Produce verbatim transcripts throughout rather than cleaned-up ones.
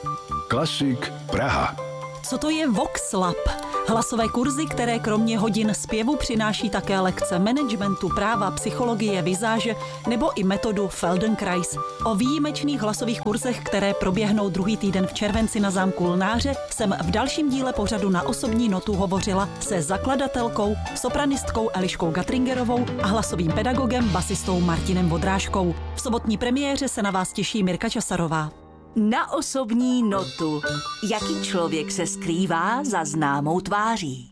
Klasik Praha. Co to je VoxLab? Hlasové kurzy, které kromě hodin zpěvu přináší také lekce managementu, práva, psychologie, vizáže nebo i metodu Feldenkrais. O výjimečných hlasových kurzech, které proběhnou druhý týden v červenci na zámku Lnáře, jsem v dalším díle pořadu Na osobní notu hovořila se zakladatelkou, sopranistkou Eliškou Gatringerovou a hlasovým pedagogem, basistou Martinem Vodrážkou. V sobotní premiéře se na vás těší Mirka Časarová. Na osobní notu. Jaký člověk se skrývá za známou tváří?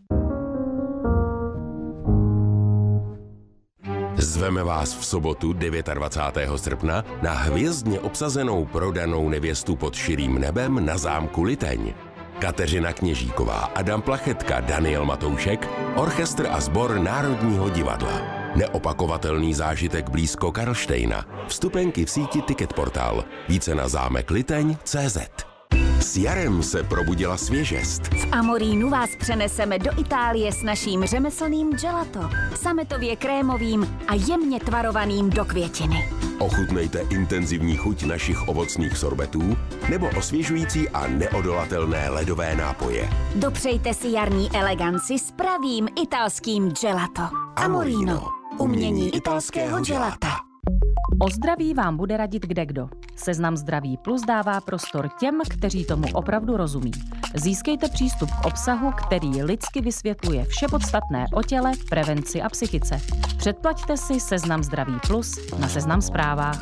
Zveme vás v sobotu dvacátého devátého srpna na hvězdně obsazenou prodanou nevěstu pod širým nebem na zámku Liteň. Kateřina Kněžíková, Adam Plachetka, Daniel Matoušek, orchestr a sbor Národního divadla. Neopakovatelný zážitek blízko Karlštejna. Vstupenky v síti Ticketportal. Více na zámek Liteň tečka cé zet. S jarem se probudila svěžest. V Amorínu vás přeneseme do Itálie s naším řemeslným gelato. Sametově krémovým a jemně tvarovaným do květiny. Ochutnejte intenzivní chuť našich ovocných sorbetů nebo osvěžující a neodolatelné ledové nápoje. Dopřejte si jarní eleganci s pravým italským gelato. Amorino. Umění italského gelata. O zdraví vám bude radit kdekdo. Seznam Zdraví Plus dává prostor těm, kteří tomu opravdu rozumí. Získejte přístup k obsahu, který lidsky vysvětluje vše podstatné o těle, prevenci a psychice. Předplaťte si Seznam Zdraví Plus na Seznam Zprávách.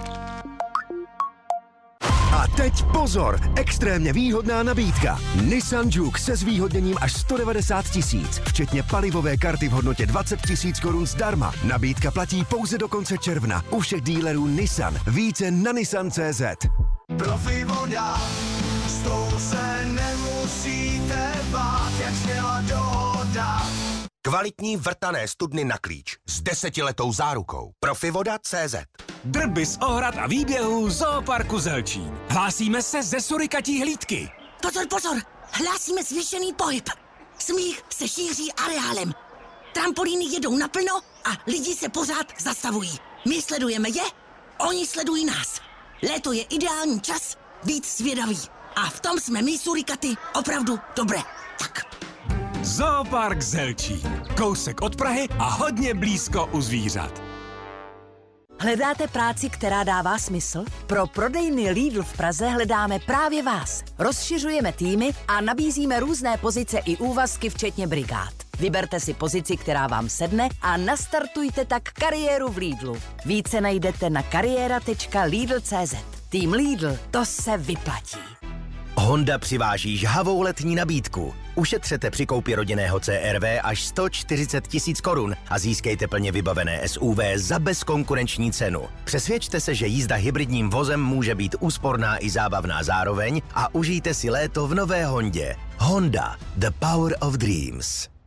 A teď pozor, extrémně výhodná nabídka. Nissan Juke se zvýhodněním až sto devadesát tisíc, včetně palivové karty v hodnotě dvacet tisíc korun zdarma. Nabídka platí pouze do konce června u všech dílerů Nissan. Více na nissan tečka cé zet. Profi voda, s tou se nemusíte bát, jak sněla dohoda. Kvalitní vrtané studny na klíč s desetiletou zárukou. Profivoda tečka cé zet. Drby z ohrad a výběhů Zooparku Zelčín. Hlásíme se ze surikatí hlídky. Pozor, pozor, hlásíme zvýšený pohyb. Smích se šíří areálem. Trampolíny jedou naplno a lidi se pořád zastavují. My sledujeme je, oni sledují nás. Léto je ideální čas být svědavý. A v tom jsme my surikaty opravdu dobré. Tak. Zoopark Zelčín. Kousek od Prahy a hodně blízko u zvířat. Hledáte práci, která dává smysl? Pro prodejny Lidl v Praze hledáme právě vás. Rozšiřujeme týmy a nabízíme různé pozice i úvazky, včetně brigád. Vyberte si pozici, která vám sedne a nastartujte tak kariéru v Lidlu. Více najdete na kariéra tečka lidl tečka cé zet. Tým Lidl, to se vyplatí. Honda přiváží žhavou letní nabídku. Ušetřete při koupi rodinného cé er vé až sto čtyřicet tisíc korun a získejte plně vybavené es ú vé za bezkonkurenční cenu. Přesvědčte se, že jízda hybridním vozem může být úsporná i zábavná zároveň a užijte si léto v nové Hondě. Honda, the power of dreams.